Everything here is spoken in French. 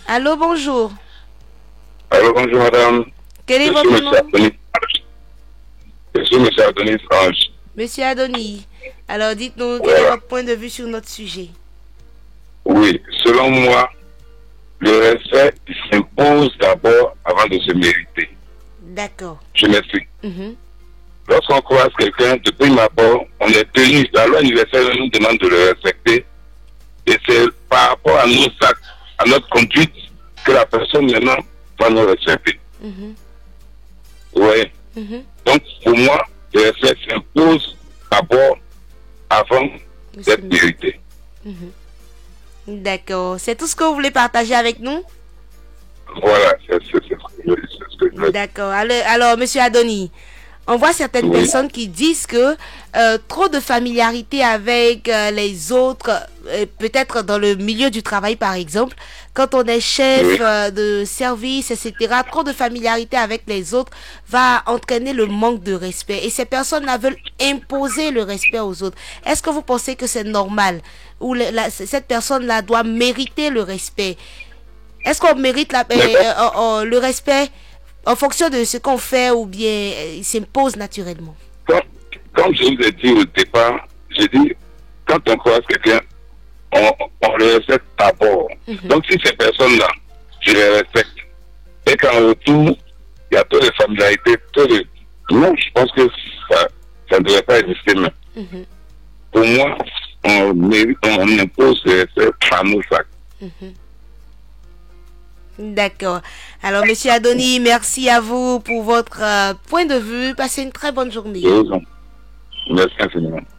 Allô, bonjour. Alors, bonjour madame. Quel est Je suis votre monsieur nom? Adonis. Je suis monsieur Adonis Ange. Monsieur Adoni. Alors, dites-nous, quel est Voilà. votre point de vue sur notre sujet? Oui, selon moi, le respect s'impose d'abord avant de se mériter. D'accord. Je m'explique. Mhm. Lorsqu'on croise quelqu'un, de prime abord, on est tenu, la loi universelle nous demande de le respecter. Et c'est par rapport à nos actes, à notre conduite, que la personne maintenant va nous respecter. Mhm. Oui. Mhm. Donc, pour moi, le respect s'impose d'abord avant d'être mérité. D'accord. C'est tout ce que vous voulez partager avec nous? Voilà, c'est ce que je veux dire. D'accord. Alors, monsieur Adoni, on voit certaines Oui. personnes qui disent que trop de familiarité avec les autres, peut-être dans le milieu du travail par exemple, quand on est chef Oui. de service, etc., trop de familiarité avec les autres va entraîner le manque de respect. Et ces personnes-là veulent imposer le respect aux autres. Est-ce que vous pensez que c'est normal? Ou cette personne-là doit mériter le respect? Est-ce qu'on mérite le respect en fonction de ce qu'on fait ou bien il s'impose naturellement? Comme je vous ai dit au départ, j'ai dit, quand on croise quelqu'un, on le respecte d'abord. Donc si ces personnes-là, je les respecte, et qu'en retour, il y a trop de familiarité, non, je pense que ça ne devrait pas exister même. Pour moi, on impose le respect par nos actes. D'accord. Alors, monsieur Adoni, merci à vous pour votre point de vue. Passez une très bonne journée. Merci infiniment.